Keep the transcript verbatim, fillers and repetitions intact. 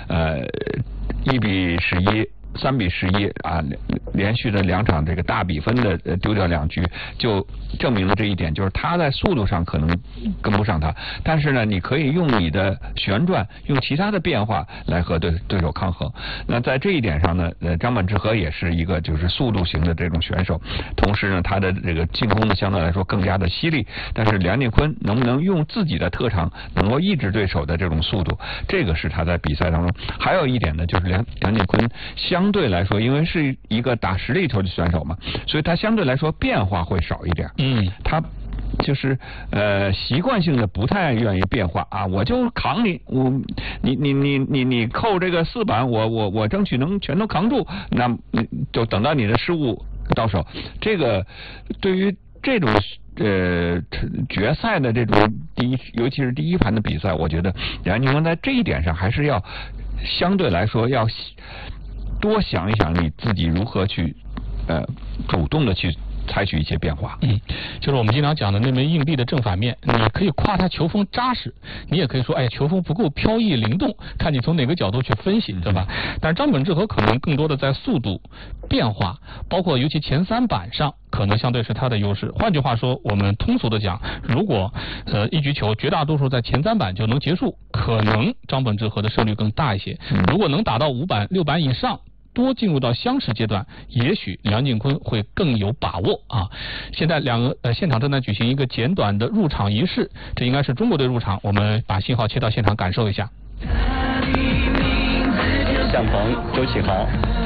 呃一比十一。三比十一啊，连续的两场这个大比分的丢掉两局，就证明了这一点，就是他在速度上可能跟不上他，但是呢，你可以用你的旋转，用其他的变化来和对对手抗衡。那在这一点上呢，呃，张本智和也是一个就是速度型的这种选手，同时呢，他的这个进攻呢相对来说更加的犀利。但是梁靖昆能不能用自己的特长，能够抑制对手的这种速度，这个是他在比赛当中。还有一点呢，就是梁梁靖昆相相对来说，因为是一个打实力球的选手嘛，所以他相对来说变化会少一点。 嗯， 他就是呃习惯性的不太愿意变化啊，我就扛你，我你你你你你扣这个四板，我我我争取能全都扛住，那就等到你的失误到手。这个对于这种呃决赛的这种第一，尤其是第一盘的比赛，我觉得梁靖昆在这一点上还是要相对来说要多想一想你自己如何去呃主动的去采取一些变化。 嗯，就是我们经常讲的那枚硬币的正反面，你可以夸它球风扎实，你也可以说哎球风不够飘逸灵动，看你从哪个角度去分析，对吧？但是张本智和可能更多的在速度变化，包括尤其前三板上可能相对是他的优势。换句话说，我们通俗的讲，如果呃一局球绝大多数在前三板就能结束，可能张本智和的胜率更大一些。如果能打到五板六板以上，多进入到相持阶段，也许梁靖昆会更有把握啊！现在两个呃现场正在举行一个简短的入场仪式，这应该是中国队入场，我们把信号切到现场感受一下。 向鹏、周启豪。